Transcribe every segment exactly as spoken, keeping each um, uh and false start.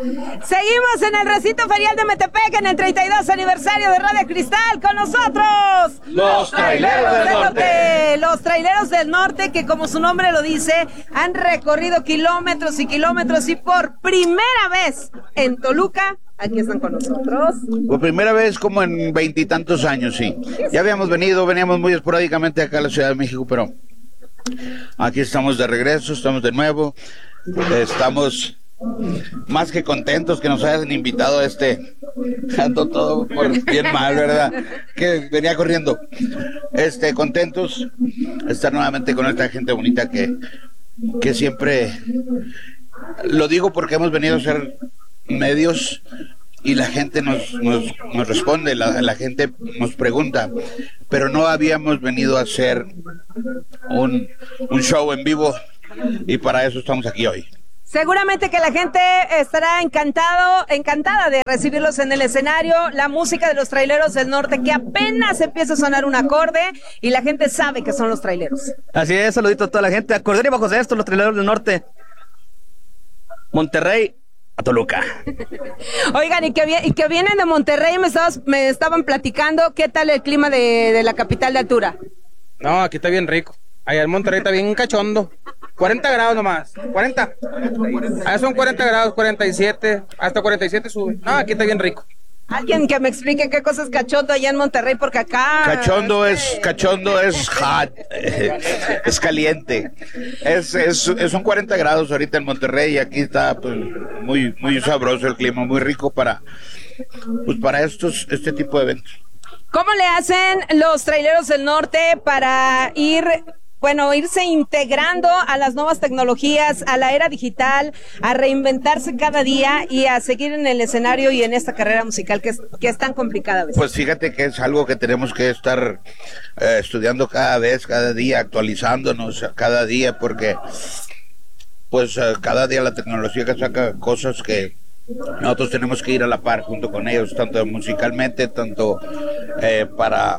Seguimos en el recinto ferial de Metepec en el treinta y dos aniversario de Radio Cristal. Con nosotros, los traileros del norte. Los traileros del norte que, como su nombre lo dice, han recorrido kilómetros y kilómetros y por primera vez en Toluca, aquí están con nosotros. Por primera vez como en veintitantos años, sí. Ya habíamos venido, veníamos muy esporádicamente acá a la Ciudad de México, pero aquí estamos de regreso, estamos de nuevo. Estamos más que contentos que nos hayan invitado a este. Ando todo por bien mal, ¿verdad? Que venía corriendo. Este, contentos de estar nuevamente con esta gente bonita que, que siempre. Lo digo porque hemos venido a ser medios y la gente nos, nos, nos responde, la, la gente nos pregunta, pero no habíamos venido a hacer un, un show en vivo y para eso estamos aquí hoy. Seguramente que la gente estará encantado, encantada de recibirlos en el escenario. La música de los traileros del norte que apenas empieza a sonar un acorde y la gente sabe que son los traileros. Así es, saludito a toda la gente. Acordén y bajo de esto, los traileros del norte. Monterrey a Toluca. Oigan, y que, y que vienen de Monterrey, me, estabas, me estaban platicando, ¿qué tal el clima de, de la capital de altura? No, aquí está bien rico. Allá en Monterrey está bien cachondo. cuarenta grados nomás. cuarenta. Allá son cuarenta grados, cuarenta y siete. Hasta cuarenta y siete sube. No, aquí está bien rico. Alguien que me explique qué cosa es cachondo allá en Monterrey, porque acá... Cachondo es, cachondo es hot, es caliente. Es, es, es, son cuarenta grados ahorita en Monterrey y aquí está pues, muy, muy sabroso el clima, muy rico para, pues, para estos, este tipo de eventos. ¿Cómo le hacen los traileros del norte para ir... Bueno, irse integrando a las nuevas tecnologías, a la era digital, a reinventarse cada día y a seguir en el escenario y en esta carrera musical que es, que es tan complicada a veces? Pues fíjate que es algo que tenemos que estar eh, estudiando cada vez, cada día, actualizándonos cada día, porque pues eh, cada día la tecnología que saca cosas que nosotros tenemos que ir a la par junto con ellos, tanto musicalmente, tanto eh, para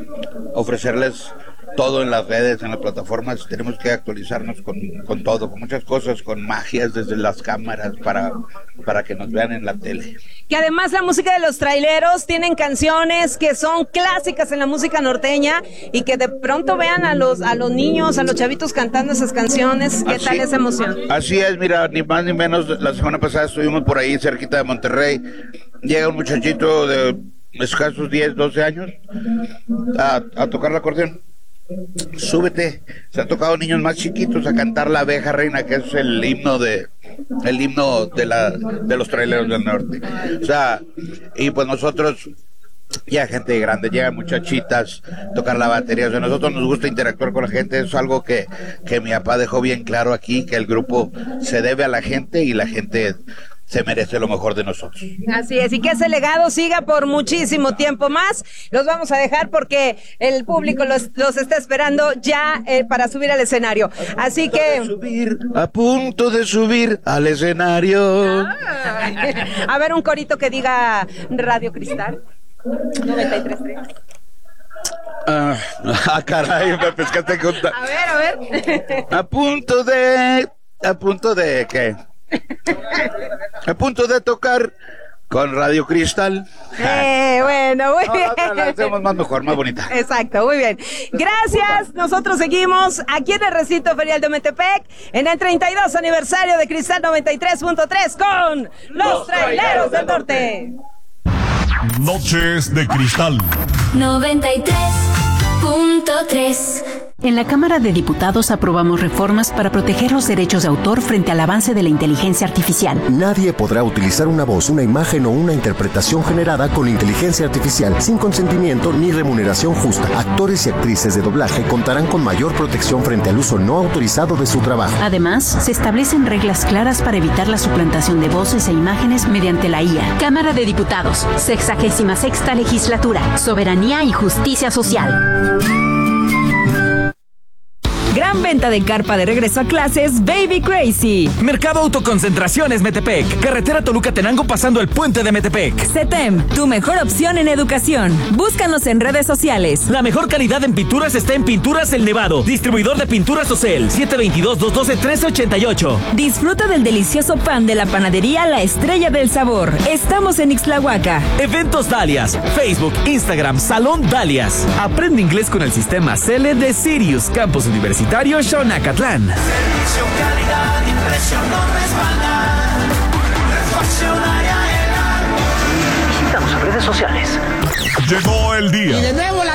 ofrecerles todo en las redes, en las plataformas. Tenemos que actualizarnos con, con todo, con muchas cosas, con magias desde las cámaras para, para que nos vean en la tele. Que además la música de los traileros tienen canciones que son clásicas en la música norteña y que de pronto vean a los, a los niños, a los chavitos cantando esas canciones. ¿Qué así, tal esa emoción? Así es, mira, ni más ni menos, la semana pasada estuvimos por ahí cerquita de Monterrey, llega un muchachito de escasos diez, doce años a, a tocar el acordeón. Súbete, se ha tocado niños más chiquitos a cantar La Abeja Reina, que es el himno de el himno de la de los traileros del norte. O sea, y pues nosotros ya gente grande, llegan muchachitas, tocar la batería. O sea, a nosotros nos gusta interactuar con la gente. Es algo que, que mi papá dejó bien claro aquí, que el grupo se debe a la gente y la gente se merece lo mejor de nosotros. Así es, y que ese legado siga por muchísimo tiempo más. Los vamos a dejar porque el público los, los está esperando ya eh, para subir al escenario. Así que... Subir, a punto de subir al escenario. Ah, a ver un corito que diga Radio Cristal noventa y tres punto tres. Ah, ah, caray, me pescaste con... A ver, a ver. A punto de... ¿A punto de qué? A punto de tocar con Radio Cristal. Eh, bueno, muy bien. No, la hacemos más mejor, más bonita. Exacto, muy bien. Gracias. Nosotros seguimos aquí en el recinto ferial de Metepec en el treinta y dos aniversario de Cristal noventa y tres punto tres con los traileros del norte. Noches de Cristal noventa y tres punto tres. En la Cámara de Diputados aprobamos reformas para proteger los derechos de autor frente al avance de la inteligencia artificial. Nadie podrá utilizar una voz, una imagen o una interpretación generada con inteligencia artificial sin consentimiento ni remuneración justa. Actores y actrices de doblaje contarán con mayor protección frente al uso no autorizado de su trabajo. Además, se establecen reglas claras para evitar la suplantación de voces e imágenes mediante la I A. Cámara de Diputados, sexagésima sexta legislatura, soberanía y justicia social. Gran venta de carpa de regreso a clases Baby Crazy. Mercado Autoconcentraciones Metepec. Carretera Toluca-Tenango pasando el puente de Metepec. CETEM, tu mejor opción en educación. Búscanos en redes sociales. La mejor calidad en pinturas está en Pinturas El Nevado. Distribuidor de pinturas Ocel. siete dos dos, dos uno dos, uno tres ocho ocho. Disfruta del delicioso pan de la panadería La Estrella del Sabor. Estamos en Ixtlahuaca. Eventos Dalias. Facebook, Instagram, Salón Dalias. Aprende inglés con el sistema C L de Sirius, Campus Universitario Xonacatlán. Servicio, calidad, impresión, no respaldar. Refaccionaria El Arco. Visítanos en redes sociales. Llegó el día. Y de nuevo